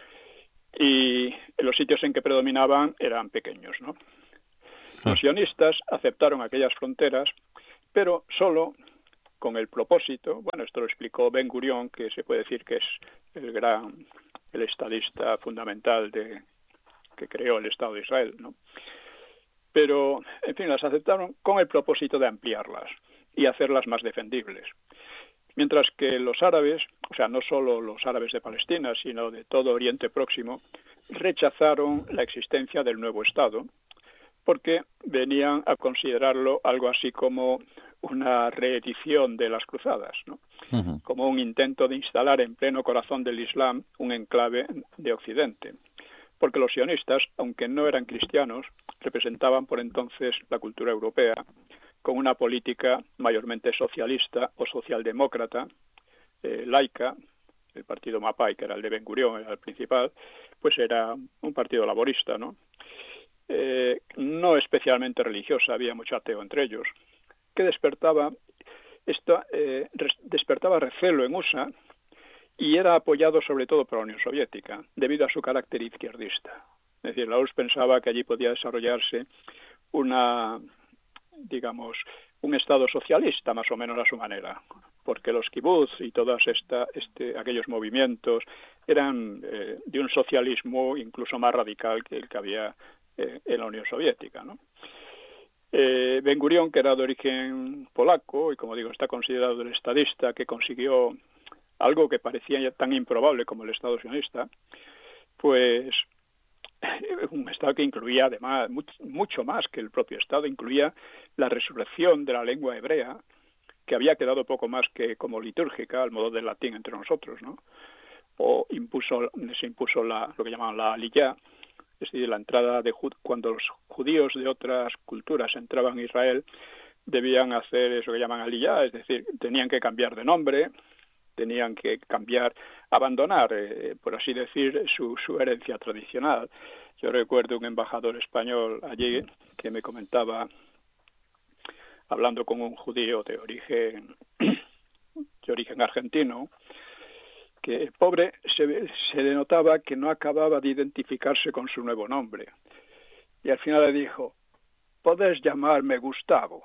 [SPEAKER 3] Y los sitios en que predominaban eran pequeños, ¿no? Los sionistas aceptaron aquellas fronteras, pero solo con el propósito, bueno, esto lo explicó Ben Gurión, que se puede decir que es el gran, el estadista fundamental de, que creó el Estado de Israel, ¿no? Pero, en fin, las aceptaron con el propósito de ampliarlas y hacerlas más defendibles. Mientras que los árabes, o sea, no solo los árabes de Palestina, sino de todo Oriente Próximo, rechazaron la existencia del nuevo Estado, porque venían a considerarlo algo así como una reedición de las cruzadas, ¿no? Uh-huh. Como un intento de instalar en pleno corazón del Islam un enclave de Occidente. Porque los sionistas, aunque no eran cristianos, representaban por entonces la cultura europea, con una política mayormente socialista o socialdemócrata, eh, laica. El partido Mapai, que era el de Ben Gurión, era el principal, pues era un partido laborista, ¿no? Eh, no especialmente religiosa, había mucho ateo entre ellos, que despertaba, esto, eh, despertaba recelo en U S A y era apoyado sobre todo por la Unión Soviética, debido a su carácter izquierdista. Es decir, la U R S S pensaba que allí podía desarrollarse una, digamos, un Estado socialista, más o menos a su manera, porque los kibutz y todos esta, este, aquellos movimientos eran eh, de un socialismo incluso más radical que el que había eh, en la Unión Soviética, ¿no? Eh, Ben Gurión, que era de origen polaco, y como digo, está considerado el estadista que consiguió algo que parecía ya tan improbable como el Estado sionista, pues un Estado que incluía además mucho, mucho más que el propio Estado, incluía la resurrección de la lengua hebrea, que había quedado poco más que como litúrgica, al modo del latín entre nosotros, ¿no? O impuso, se impuso la, lo que llamaban la aliyá, es decir, la entrada de cuando los judíos de otras culturas entraban a Israel, debían hacer eso que llaman aliyá, es decir, tenían que cambiar de nombre, tenían que cambiar, abandonar, eh, por así decir, su, su herencia tradicional. Yo recuerdo un embajador español allí que me comentaba, hablando con un judío de origen, de origen argentino, que el pobre se, se le notaba que no acababa de identificarse con su nuevo nombre. Y al final le dijo, podés llamarme Gustavo,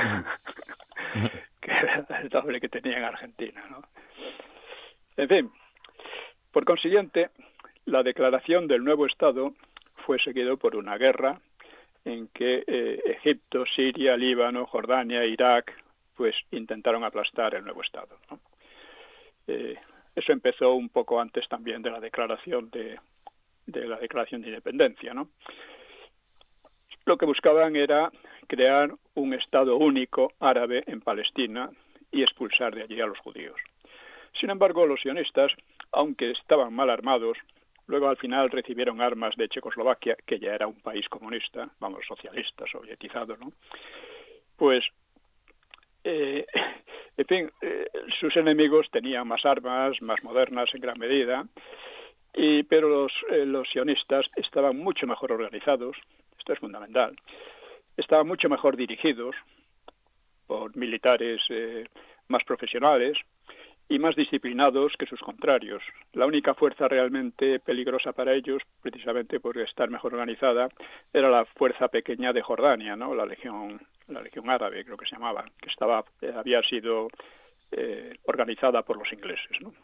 [SPEAKER 3] que era el nombre que tenía en Argentina, ¿no? En fin, por consiguiente, la declaración del nuevo Estado fue seguido por una guerra en que eh, Egipto, Siria, Líbano, Jordania, Irak, pues intentaron aplastar el nuevo Estado, ¿no? Eh, eso empezó un poco antes también de la declaración de, de la declaración de independencia, ¿no? Lo que buscaban era crear un Estado único árabe en Palestina y expulsar de allí a los judíos. Sin embargo, los sionistas, aunque estaban mal armados, luego al final recibieron armas de Checoslovaquia, que ya era un país comunista, vamos, socialista, sovietizado, ¿no? Pues, eh, en fin, eh, sus enemigos tenían más armas, más modernas en gran medida, y, pero los, eh, los sionistas estaban mucho mejor organizados, esto es fundamental, estaban mucho mejor dirigidos por militares eh, más profesionales y más disciplinados que sus contrarios. La única fuerza realmente peligrosa para ellos, precisamente por estar mejor organizada, era la fuerza pequeña de Jordania, ¿no? La legión, la legión árabe, creo que se llamaba, que estaba, eh, había sido eh, organizada por los ingleses, ¿no?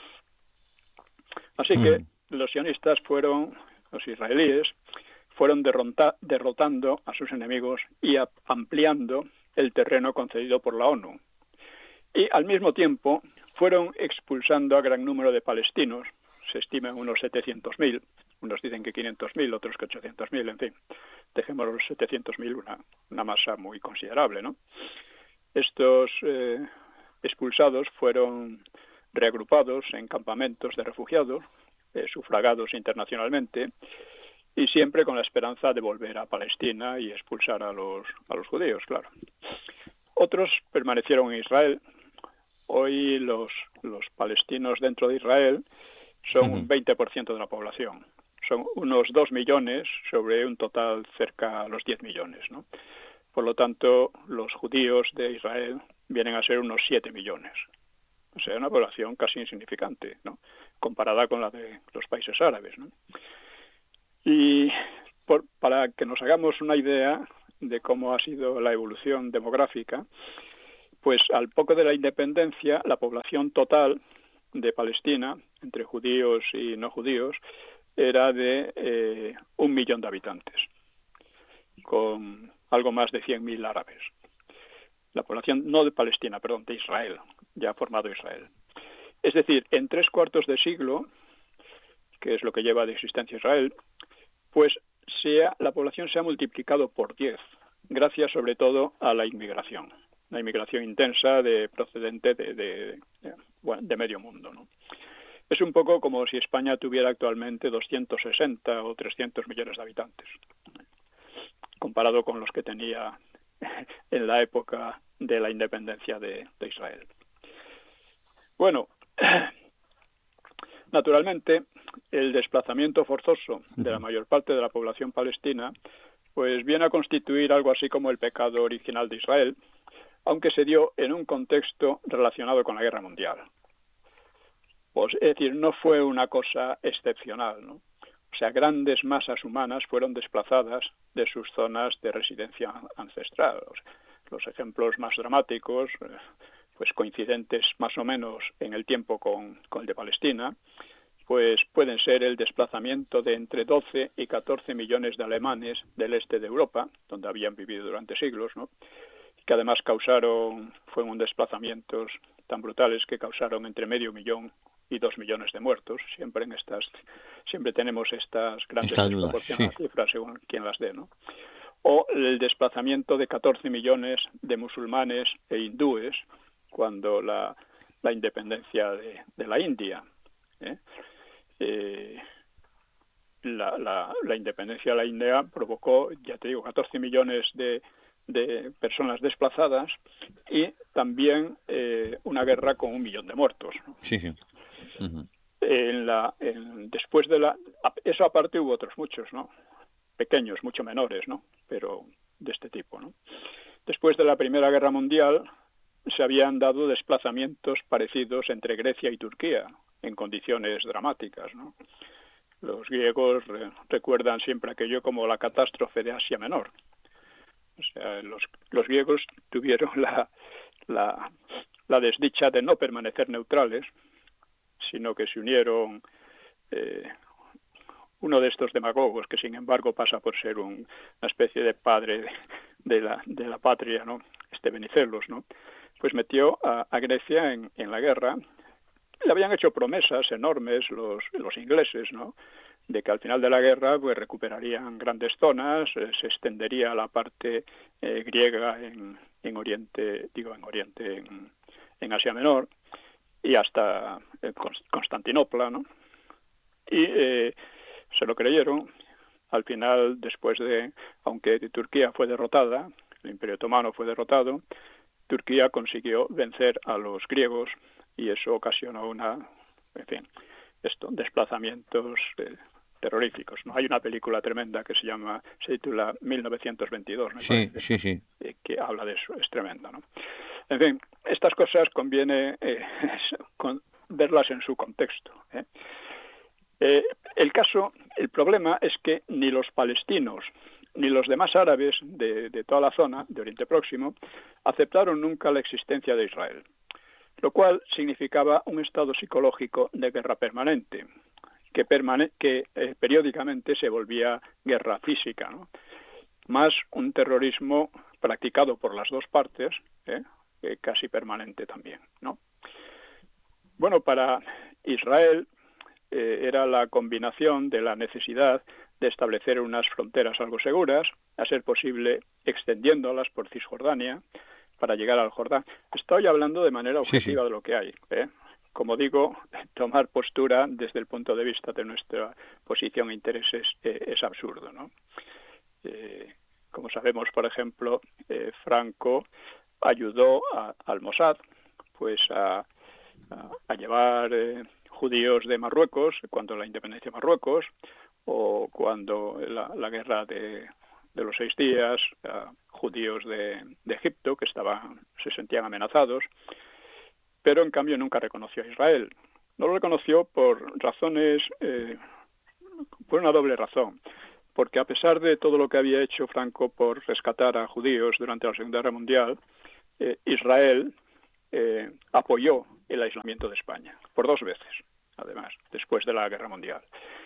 [SPEAKER 3] Así mm. que los sionistas fueron, los israelíes, fueron derrota, derrotando a sus enemigos y a, ampliando el terreno concedido por la ONU. Y al mismo tiempo fueron expulsando a gran número de palestinos, se estiman unos setecientos mil, unos dicen que quinientos mil, otros que ochocientos mil, en fin, dejemos los setecientos mil, una, una masa muy considerable, ¿no? Estos eh, expulsados fueron reagrupados en campamentos de refugiados, eh, sufragados internacionalmente, y siempre con la esperanza de volver a Palestina y expulsar a los, a los judíos, claro. Otros permanecieron en Israel. Hoy los, los palestinos dentro de Israel son un veinte por ciento de la población. Son unos dos millones sobre un total cerca a los diez millones, ¿no? Por lo tanto, los judíos de Israel vienen a ser unos siete millones. O sea, una población casi insignificante, ¿no? Comparada con la de los países árabes, ¿no? Y por, para que nos hagamos una idea de cómo ha sido la evolución demográfica, pues al poco de la independencia, la población total de Palestina, entre judíos y no judíos, era de eh, un millón de habitantes, con algo más de cien mil árabes. La población, no de Palestina, perdón, de Israel, ya formado Israel. Es decir, en tres cuartos de siglo, que es lo que lleva de existencia Israel, pues sea, la población se ha multiplicado por diez, gracias sobre todo a la inmigración, la inmigración intensa de procedente de, de, de, bueno, de medio mundo, ¿no? Es un poco como si España tuviera actualmente doscientos sesenta o trescientos millones de habitantes, comparado con los que tenía en la época de la independencia de, de Israel. Bueno, naturalmente, el desplazamiento forzoso de la mayor parte de la población palestina pues viene a constituir algo así como el pecado original de Israel, aunque se dio en un contexto relacionado con la Guerra Mundial. Pues, es decir, no fue una cosa excepcional, ¿no? O sea, grandes masas humanas fueron desplazadas de sus zonas de residencia ancestral. O sea, los ejemplos más dramáticos, pues coincidentes más o menos en el tiempo con, con el de Palestina, pues pueden ser el desplazamiento de entre doce y catorce millones de alemanes del este de Europa, donde habían vivido durante siglos, ¿no? Que además causaron, fueron desplazamientos tan brutales que causaron entre medio millón y dos millones de muertos. Siempre en estas, siempre tenemos estas grandes desproporciones, sí, cifras según quien las dé, ¿no? O el desplazamiento de catorce millones de musulmanes e hindúes cuando la, la independencia de, de la India, ¿eh? Eh, la, la, la independencia de la India provocó, ya te digo, catorce millones de, de personas desplazadas y también eh, una guerra con un millón de muertos, ¿no?
[SPEAKER 2] Sí, sí. Uh-huh.
[SPEAKER 3] En la, en, después de la... Eso aparte hubo otros muchos, ¿no? Pequeños, mucho menores, ¿no? Pero de este tipo, ¿no? Después de la Primera Guerra Mundial se habían dado desplazamientos parecidos entre Grecia y Turquía, en condiciones dramáticas, ¿no? Los griegos re- recuerdan siempre aquello como la catástrofe de Asia Menor. O sea, los, los griegos tuvieron la, la, la desdicha de no permanecer neutrales, sino que se unieron eh, uno de estos demagogos, que sin embargo pasa por ser un, una especie de padre de, de, la, de la patria, ¿no? Este Venizelos, ¿no? Pues metió a, a Grecia en, en la guerra, le habían hecho promesas enormes los, los ingleses, ¿no?, de que al final de la guerra pues recuperarían grandes zonas, eh, se extendería la parte eh, griega en, en Oriente, digo en Oriente, en, en Asia Menor, y hasta eh, Constantinopla, ¿no? Y eh, se lo creyeron. Al final, después de, aunque Turquía fue derrotada, el Imperio Otomano fue derrotado, Turquía consiguió vencer a los griegos y eso ocasionó una, en fin, esto, desplazamientos eh, terroríficos, ¿no? Hay una película tremenda que se llama, se titula mil novecientos veintidós, me
[SPEAKER 2] sí,
[SPEAKER 3] parece,
[SPEAKER 2] sí, sí.
[SPEAKER 3] eh, que habla de eso, es tremenda, ¿no? En fin, estas cosas conviene eh, con, verlas en su contexto, ¿eh? Eh, el caso, el problema es que ni los palestinos ni los demás árabes de, de toda la zona de Oriente Próximo aceptaron nunca la existencia de Israel, lo cual significaba un estado psicológico de guerra permanente, que, permane que eh, periódicamente se volvía guerra física, ¿no? Más un terrorismo practicado por las dos partes, ¿eh? eh, casi permanente también, ¿no? Bueno, para Israel eh, era la combinación de la necesidad de establecer unas fronteras algo seguras, a ser posible extendiéndolas por Cisjordania para llegar al Jordán. Estoy hablando de manera objetiva sí, sí. de lo que hay, ¿eh? Como digo, tomar postura desde el punto de vista de nuestra posición e intereses eh, es absurdo, ¿no? Eh, como sabemos, por ejemplo, eh, Franco ayudó a, al Mossad pues a, a, a llevar eh, judíos de Marruecos cuando la independencia de Marruecos o cuando la, la guerra de, de los seis días, uh, judíos de, de Egipto que estaban, se sentían amenazados, pero en cambio nunca reconoció a Israel. No lo reconoció por razones, eh, por una doble razón, porque a pesar de todo lo que había hecho Franco por rescatar a judíos durante la Segunda Guerra Mundial, eh, Israel eh, apoyó el aislamiento de España, por dos veces, además, después de la Guerra Mundial.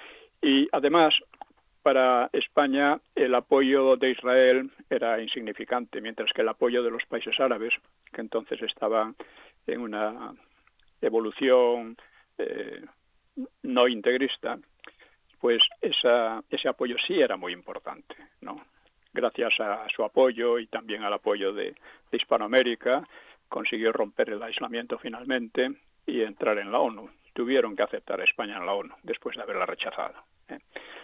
[SPEAKER 3] Y además, para España el apoyo de Israel era insignificante, mientras que el apoyo de los países árabes, que entonces estaban en una evolución eh, no integrista, pues esa, ese apoyo sí era muy importante, ¿no? Gracias a su apoyo y también al apoyo de, de Hispanoamérica, consiguió romper el aislamiento finalmente y entrar en la ONU. Tuvieron que aceptar a España en la ONU después de haberla rechazado, ¿eh?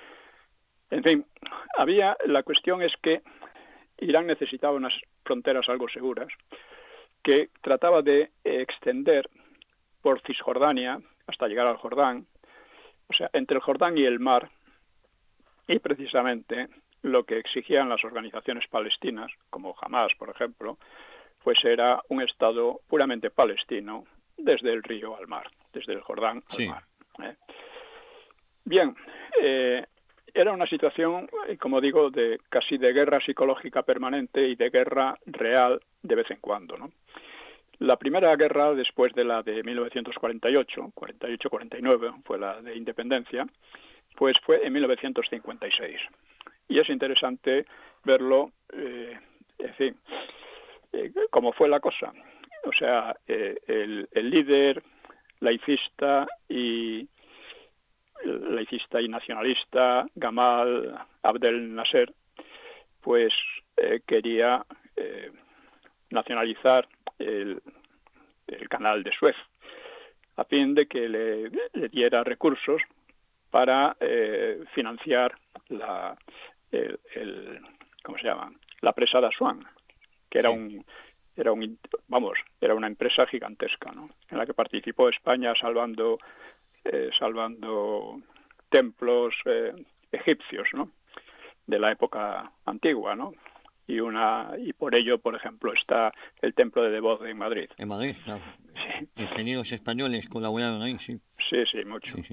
[SPEAKER 3] En fin, había, la cuestión es que Irán necesitaba unas fronteras algo seguras, que trataba de extender por Cisjordania hasta llegar al Jordán, o sea, entre el Jordán y el mar, y precisamente lo que exigían las organizaciones palestinas, como Hamás, por ejemplo, pues era un Estado puramente palestino desde el río al mar, desde el Jordán al sí. mar. ¿eh? Bien, eh, era una situación, como digo, de casi de guerra psicológica permanente y de guerra real de vez en cuando, ¿no? La primera guerra, después de la de mil novecientos cuarenta y ocho, cuarenta y ocho cuarenta y nueve, fue la de independencia, pues fue en mil novecientos cincuenta y seis. Y es interesante verlo, eh, en fin, eh, cómo fue la cosa. O sea, eh, el, el líder laicista y laicista y nacionalista, Gamal Abdel Nasser, pues eh, quería eh, nacionalizar el, el canal de Suez, a fin de que le, le diera recursos para eh, financiar la, el, el, ¿cómo se llama? La presa de Asuán, que era sí. un era un vamos era una empresa gigantesca, ¿no? En la que participó España salvando eh, salvando templos eh, egipcios, ¿no? De la época antigua, ¿no? Y una y por ello, por ejemplo, está el templo de Devot en Madrid.
[SPEAKER 2] En Madrid, claro.
[SPEAKER 3] Sí.
[SPEAKER 2] Ingenieros españoles colaboraron ahí, sí.
[SPEAKER 3] Sí, sí, mucho.
[SPEAKER 2] Sí, sí.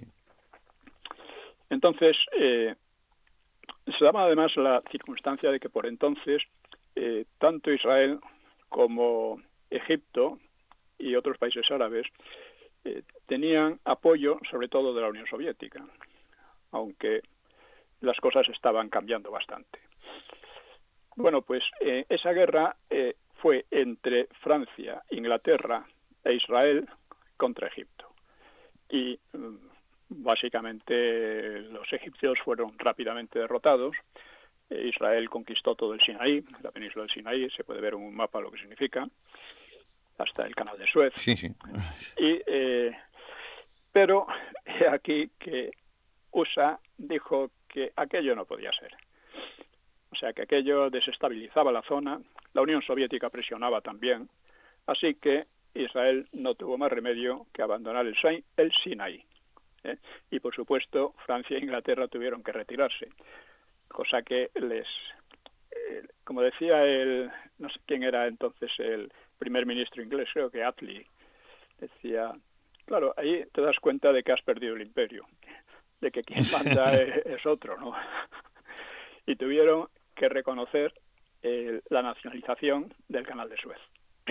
[SPEAKER 3] Entonces, eh, se daba además la circunstancia de que por entonces eh, tanto Israel como Egipto y otros países árabes eh, tenían apoyo, sobre todo de la Unión Soviética, aunque las cosas estaban cambiando bastante. Bueno, pues eh, esa guerra eh, fue entre Francia, Inglaterra e Israel contra Egipto. y básicamente los egipcios fueron rápidamente derrotados. Israel conquistó todo el Sinaí, la península del Sinaí, se puede ver en un mapa lo que significa, hasta el canal de Suez.
[SPEAKER 2] Sí, sí.
[SPEAKER 3] Y, eh, pero aquí que U S A dijo que aquello no podía ser. O sea, que aquello desestabilizaba la zona, la Unión Soviética presionaba también, así que Israel no tuvo más remedio que abandonar el, el Sinaí. ¿eh? Y, por supuesto, Francia e Inglaterra tuvieron que retirarse, cosa que les... Eh, como decía el... no sé quién era entonces el primer ministro inglés, creo que Attlee, decía, claro, ahí te das cuenta de que has perdido el imperio, de que quien manda es, es otro, ¿no? Y tuvieron que reconocer eh, la nacionalización del canal de Suez.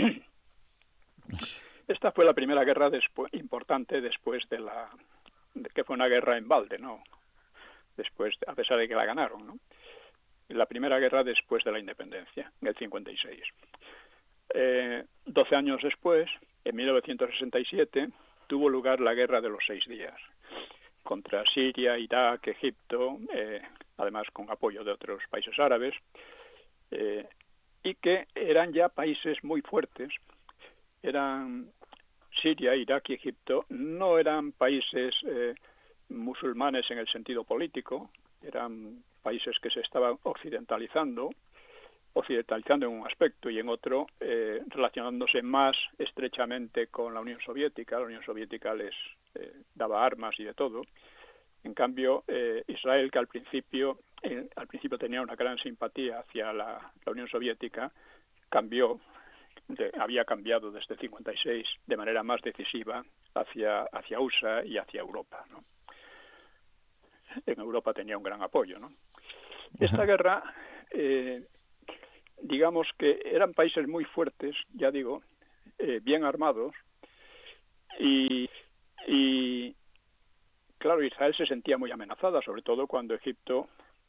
[SPEAKER 3] Esta fue la primera guerra despu- importante después de la... De que fue una guerra en balde, ¿no? Después, a pesar de que la ganaron, ¿no? La primera guerra después de la independencia, en el cincuenta y seis. Eh, doce años después, en mil novecientos sesenta y siete, tuvo lugar la Guerra de los Seis Días, contra Siria, Irak, Egipto, eh, además con apoyo de otros países árabes, eh, y que eran ya países muy fuertes. Eran Siria, Irak y Egipto, no eran países eh, musulmanes en el sentido político, eran países que se estaban occidentalizando, occidentalizando en un aspecto y en otro eh, relacionándose más estrechamente con la Unión Soviética. La Unión Soviética les eh, daba armas y de todo. En cambio, eh, Israel, que al principio, eh, al principio tenía una gran simpatía hacia la, la Unión Soviética, cambió, de, había cambiado desde el cincuenta y seis de manera más decisiva hacia, hacia U S A y hacia Europa, ¿no? En Europa tenía un gran apoyo, ¿no? Esta
[SPEAKER 2] Ajá.
[SPEAKER 3] guerra, eh, digamos que eran países muy fuertes, ya digo, eh, bien armados, y, y claro, Israel se sentía muy amenazada, sobre todo cuando Egipto